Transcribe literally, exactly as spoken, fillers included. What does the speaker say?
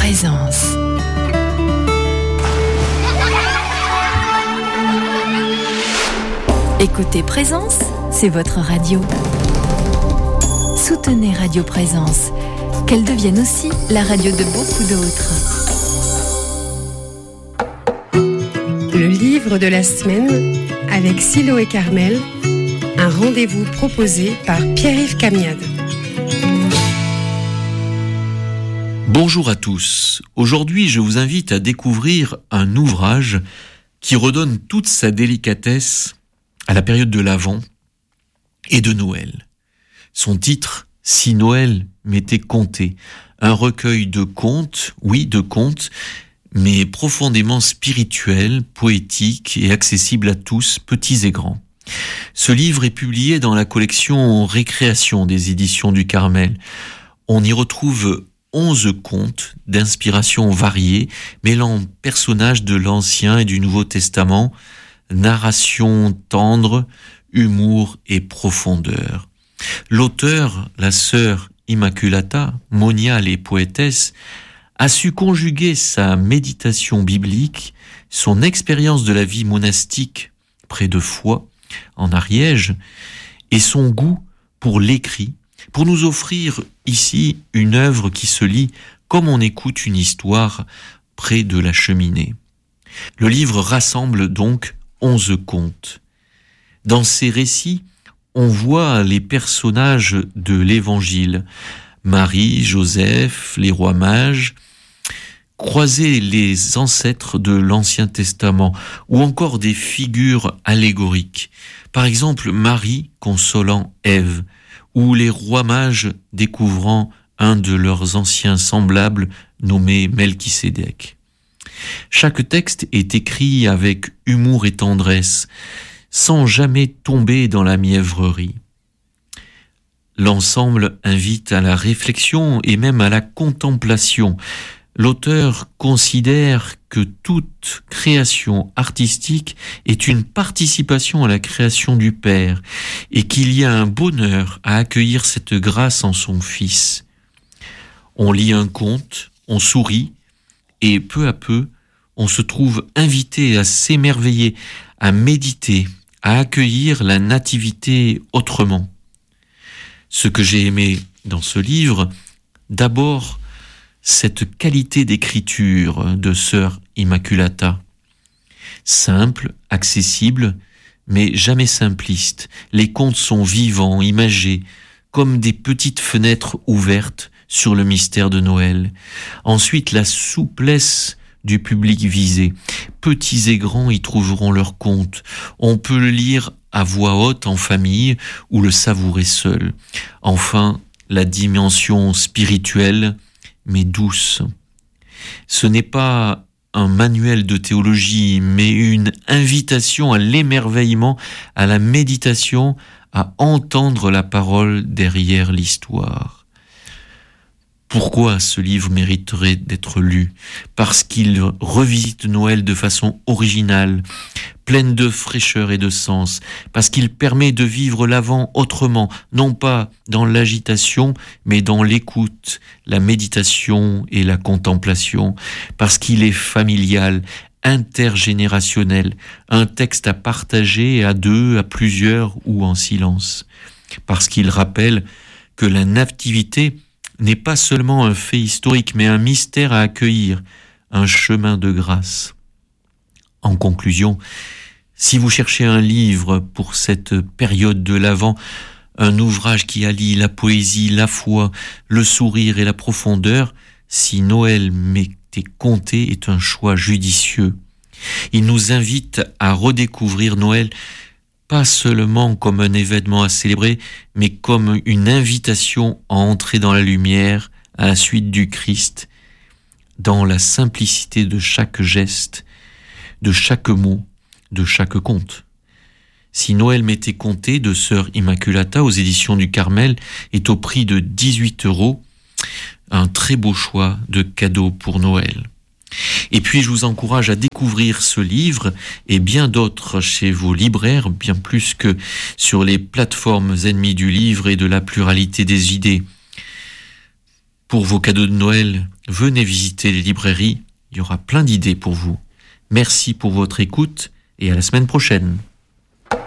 Présence. Écoutez Présence, c'est votre radio. Soutenez Radio Présence, qu'elle devienne aussi la radio de beaucoup d'autres. Le livre de la semaine avec Silo et Carmel, un rendez-vous proposé par Pierre-Yves Camiade. Bonjour à tous. Aujourd'hui, je vous invite à découvrir un ouvrage qui redonne toute sa délicatesse à la période de l'Avent et de Noël. Son titre, « Si Noël m'était compté », un recueil de contes, oui, de contes, mais profondément spirituel, poétique et accessible à tous, petits et grands. Ce livre est publié dans la collection Récréation des éditions du Carmel. On y retrouve onze contes d'inspiration variée, mêlant personnages de l'Ancien et du Nouveau Testament, narration tendre, humour et profondeur. L'auteur, la sœur Immaculata, moniale et poétesse, a su conjuguer sa méditation biblique, son expérience de la vie monastique près de Foix, en Ariège, et son goût pour l'écrit, pour nous offrir ici une œuvre qui se lit comme on écoute une histoire près de la cheminée. Le livre rassemble donc onze contes. Dans ces récits, on voit les personnages de l'Évangile, Marie, Joseph, les rois mages, croiser les ancêtres de l'Ancien Testament, ou encore des figures allégoriques. Par exemple, Marie consolant Ève, ou les rois mages découvrant un de leurs anciens semblables nommé Melchisédek. Chaque texte est écrit avec humour et tendresse, sans jamais tomber dans la mièvrerie. L'ensemble invite à la réflexion et même à la contemplation. L'auteur considère que toute création artistique est une participation à la création du Père et qu'il y a un bonheur à accueillir cette grâce en son Fils. On lit un conte, on sourit et peu à peu, on se trouve invité à s'émerveiller, à méditer, à accueillir la nativité autrement. Ce que j'ai aimé dans ce livre, d'abord, cette qualité d'écriture de sœur Immaculata. Simple, accessible, mais jamais simpliste. Les contes sont vivants, imagés, comme des petites fenêtres ouvertes sur le mystère de Noël. Ensuite, la souplesse du public visé. Petits et grands y trouveront leur compte. On peut le lire à voix haute en famille ou le savourer seul. Enfin, la dimension spirituelle, mais douce. Ce n'est pas un manuel de théologie, mais une invitation à l'émerveillement, à la méditation, à entendre la parole derrière l'histoire. Pourquoi ce livre mériterait d'être lu ? Parce qu'il revisite Noël de façon originale, pleine de fraîcheur et de sens, parce qu'il permet de vivre l'Avent autrement, non pas dans l'agitation, mais dans l'écoute, la méditation et la contemplation, parce qu'il est familial, intergénérationnel, un texte à partager à deux, à plusieurs ou en silence, parce qu'il rappelle que la nativité n'est pas seulement un fait historique, mais un mystère à accueillir, un chemin de grâce. En conclusion, si vous cherchez un livre pour cette période de l'Avent, un ouvrage qui allie la poésie, la foi, le sourire et la profondeur, Si Noël m'était compté est un choix judicieux. Il nous invite à redécouvrir Noël pas seulement comme un événement à célébrer, mais comme une invitation à entrer dans la lumière, à la suite du Christ, dans la simplicité de chaque geste, de chaque mot, de chaque conte. Si Noël m'était compté de Sœur Immaculata aux éditions du Carmel est au prix de dix-huit euros, un très beau choix de cadeau pour Noël. Et puis je vous encourage à découvrir ce livre et bien d'autres chez vos libraires, bien plus que sur les plateformes ennemies du livre et de la pluralité des idées. Pour vos cadeaux de Noël, venez visiter les librairies, il y aura plein d'idées pour vous. Merci pour votre écoute et à la semaine prochaine.